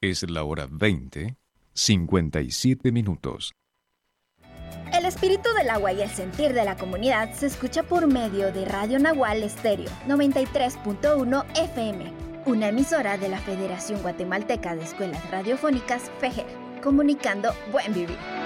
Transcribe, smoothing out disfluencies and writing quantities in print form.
Es la hora 20:57. El espíritu del agua y el sentir de la comunidad se escucha por medio de Radio Nahual Estéreo 93.1 FM, una emisora de la Federación Guatemalteca de Escuelas Radiofónicas, FEGER, comunicando buen vivir.